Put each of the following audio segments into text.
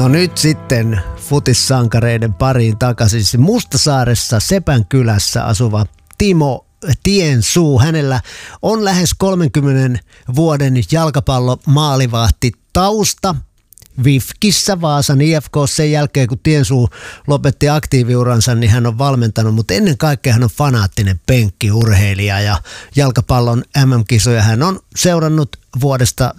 No nyt sitten futissankareiden pariin takaisin. Mustasaaressa Sepän kylässä asuva Timo Tiensuu. Hänellä on lähes 30 vuoden jalkapallomaalivahti tausta VIFKissä Vaasan IFK. Sen jälkeen kun Tiensuu lopetti aktiiviuransa, niin hän on valmentanut, mutta ennen kaikkea hän on fanaattinen penkkiurheilija ja jalkapallon MM-kisoja hän on seurannut vuodesta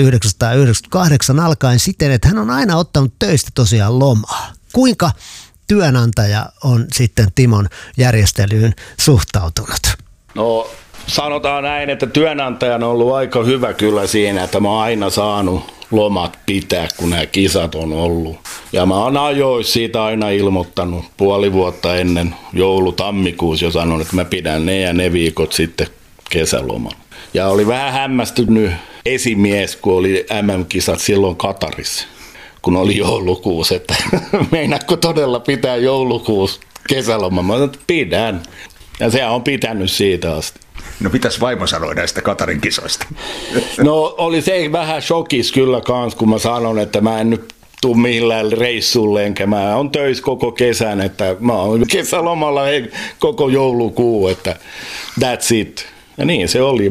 1998 alkaen siten, että hän on aina ottanut töistä tosiaan lomaa. Kuinka työnantaja on sitten Timon järjestelyyn suhtautunut? No sanotaan näin, että työnantajan on ollut aika hyvä kyllä siinä, että mä oon aina saanut lomat pitää, kun nämä kisat on ollut. Ja mä oon ajoissa siitä aina ilmoittanut puoli vuotta ennen tammikuussa jo sanonut, että mä pidän ne ja ne viikot sitten kesäloman. Ja oli vähän hämmästynyt esimies, kun oli MM-kisat silloin Katarissa, kun oli joulukuussa, että meinaatko todella pitää joulukuussa kesäloman? Mä sanoin, että pidän. Ja se on pitänyt siitä asti. No pitäisi vaimo sanoa näistä Katarin kisoista? No oli se vähän shokis kyllä kans, kun mä sanon, että mä en nyt tuu millään reissulle, enkä mä oon töissä koko kesän, että mä oon kesälomalla koko joulukuu, että that's it. Ja niin se oli,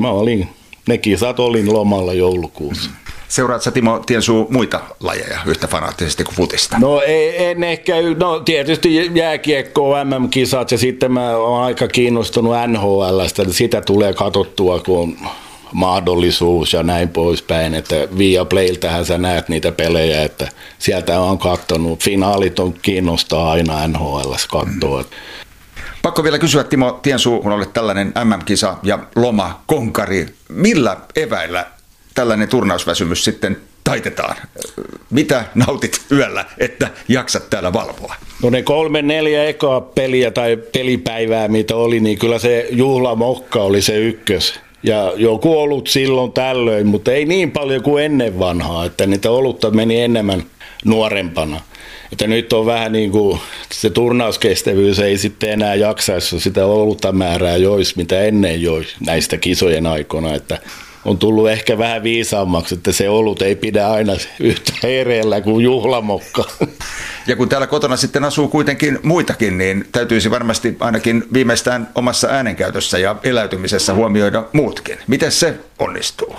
ne kisat olin lomalla joulukuussa. Seuraat sä, Timo Tiensuu, muita lajeja yhtä fanaattisesti kuin futista? No en ehkä, tietysti jääkiekko, MM-kisat ja sitten mä oon aika kiinnostunut NHL:stä, sitä tulee katsottua, kun on mahdollisuus ja näin poispäin, että Viaplayltähän sä näet niitä pelejä, että sieltä on katsonut, finaalit on kiinnostaa aina NHL:ssä katsoa. Pakko vielä kysyä, Timo Tiensuu, kun olet tällainen MM-kisa ja loma konkari, millä eväillä tällainen turnausväsymys sitten taitetaan? Mitä nautit yöllä, että jaksat täällä valvoa? No ne 3-4 ekaa peliä tai pelipäivää, mitä oli, niin kyllä se juhlamokka oli se ykkös. Ja joku olut silloin tällöin, mutta ei niin paljon kuin ennen vanhaa, että niitä olutta meni enemmän nuorempana. Että nyt on vähän niin kuin se turnauskestävyys ei sitten enää jaksaisi sitä olutta määrää jois, mitä ennen joi näistä kisojen aikoina, että on tullut ehkä vähän viisaammaksi, että se olut ei pidä aina yhtä hereillä kuin juhlamokka. Ja kun täällä kotona sitten asuu kuitenkin muitakin, niin täytyisi varmasti ainakin viimeistään omassa äänenkäytössä ja eläytymisessä huomioida muutkin. Miten se onnistuu?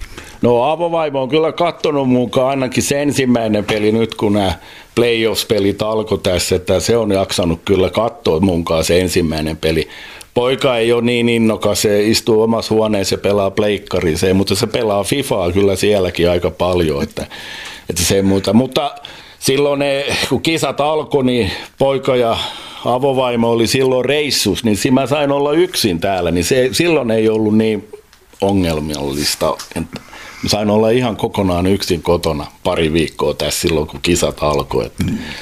No avovaimo on kyllä kattonut mukaan ainakin se ensimmäinen peli nyt, kun nämä playoffs-pelit alkoi tässä, että se on jaksanut kyllä katsoa mukaan se ensimmäinen peli. Poika ei ole niin innokas, se istuu omassa huoneessa ja pelaa pleikkaria, mutta se pelaa FIFAa kyllä sielläkin aika paljon, että se muuta. Mutta silloin kun kisat alkoi, niin poika ja avovaimo oli silloin reissus, niin mä sain olla yksin täällä, niin silloin ei ollut niin ongelmallista. Mä sain olla ihan kokonaan yksin kotona pari viikkoa tässä silloin, kun kisat alkoi.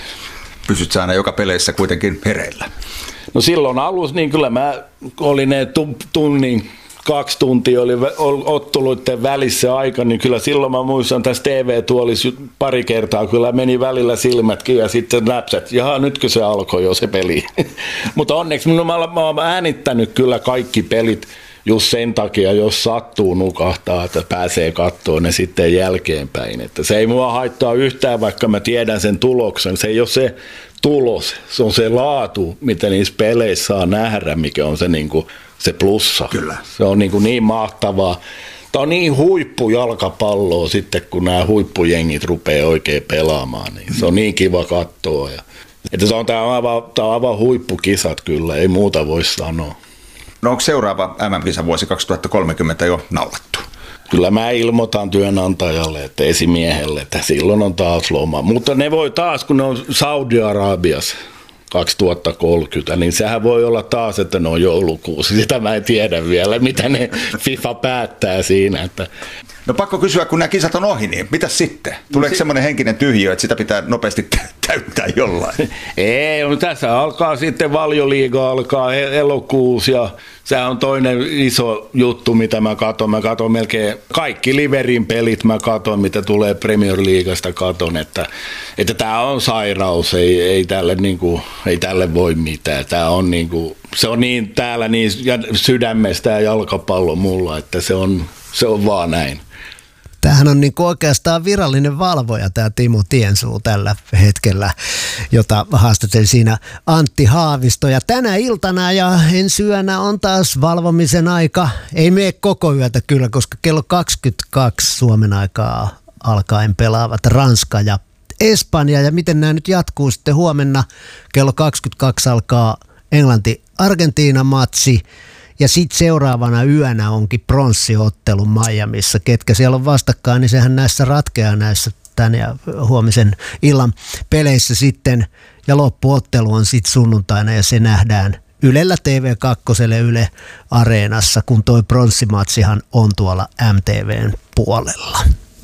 Pysyt sä aina joka peleissä kuitenkin hereillä? No silloin alussa, niin kyllä mä olin ne tunnin, 2 tuntia oli otteluiden välissä aika, niin kyllä silloin mä muistan tässä TV-tuolissa pari kertaa, kyllä meni välillä silmätkin ja sitten näpsät, jaha nytkö se alkoi jo se peli. Mutta onneksi mä oon äänittänyt kyllä kaikki pelit just sen takia, jos sattuu nukahtaa, että pääsee katsoa ne sitten jälkeenpäin. Että se ei mua haittaa yhtään, vaikka mä tiedän sen tuloksen. Se ei ole se tulos, se on se laatu, mitä niissä peleissä saa nähdä, mikä on se, niin se plussa. Kyllä. Se on niin mahtavaa. Tämä on niin huippujalkapalloa sitten, kun nämä huippujengit rupeaa oikein pelaamaan. Niin se on niin kiva katsoa. Että tämä on aivan huippukisat kyllä, ei muuta voi sanoa. No onko seuraava MM-kisa vuosi 2030 jo naulattu? Kyllä mä ilmoitan työnantajalle, että esimiehelle, että silloin on taas loma. Mutta ne voi taas, kun ne on Saudi-Arabiassa 2030, niin sehän voi olla taas, että ne on joulukuussa. Sitä mä en tiedä vielä, mitä ne FIFA päättää siinä. Että no pakko kysyä, kun nämä kisat on ohi, niin mitäs sitten? Tuleeko semmoinen henkinen tyhjiö, että sitä pitää nopeasti täyttää jollain? Ei, no tässä alkaa sitten Valioliiga, alkaa elokuussa ja sehän on toinen iso juttu, mitä mä katon. Mä katon melkein kaikki Liverin pelit, mä katon, mitä tulee Premier Leaguesta, katon, että tämä on sairaus, ei tälle voi mitään. Tää on se on niin täällä niin sydämestä ja jalkapallo mulla, että se on vaan näin. Tämähän on niin oikeastaan virallinen valvoja tämä Timo Tiensuu tällä hetkellä, jota haastatteli siinä Antti Haavisto. Ja tänä iltana ja ensi yönä on taas valvomisen aika. Ei mene koko yötä kyllä, koska kello 22 Suomen aikaa alkaen pelaavat Ranska ja Espanja. Ja miten nämä nyt jatkuu sitten huomenna? Kello 22 alkaa Englanti-Argentiina-matsi. Ja sitten seuraavana yönä onkin pronssiottelu Miamiissa. Ketkä siellä on vastakkain, niin sehän näissä ratkeaa näissä tän ja huomisen illan peleissä sitten. Ja loppuottelu on sitten sunnuntaina ja se nähdään Ylellä TV2 Yle Areenassa, kun toi pronssimatsihan on tuolla MTVn puolella.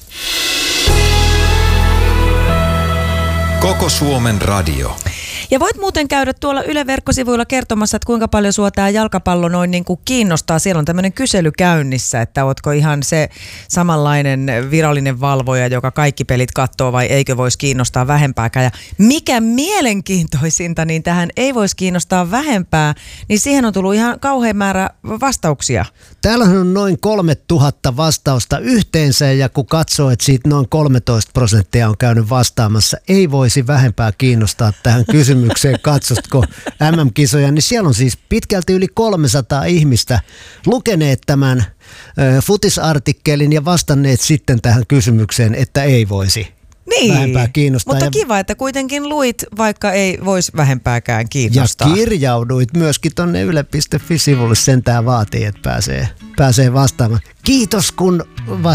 Koko Suomen radio. Ja voit muuten käydä tuolla Yle verkkosivuilla kertomassa, että kuinka paljon sua tämä jalkapallo noin niin kuin kiinnostaa. Siellä on tämmöinen kysely käynnissä, että ootko ihan se samanlainen virallinen valvoja, joka kaikki pelit katsoo vai eikö voisi kiinnostaa vähempääkään. Ja mikä mielenkiintoisinta, niin tähän ei voisi kiinnostaa vähempää, niin siihen on tullut ihan kauhean määrä vastauksia. Täällä on noin 3000 vastausta yhteensä ja kun katsoo, että siitä noin 13% on käynyt vastaamassa, ei voisi vähempää kiinnostaa tähän kysymykseen, katsostko MM-kisoja, niin siellä on siis pitkälti yli 300 ihmistä lukeneet tämän futisartikkelin ja vastanneet sitten tähän kysymykseen, että ei voisi vähempää kiinnostaa. Mutta kiva, että kuitenkin luit, vaikka ei voisi vähempääkään kiinnostaa. Ja kirjauduit myöskin tonne yle.fi-sivulle, sen tää vaatii, että pääsee vastaamaan. Kiitos kun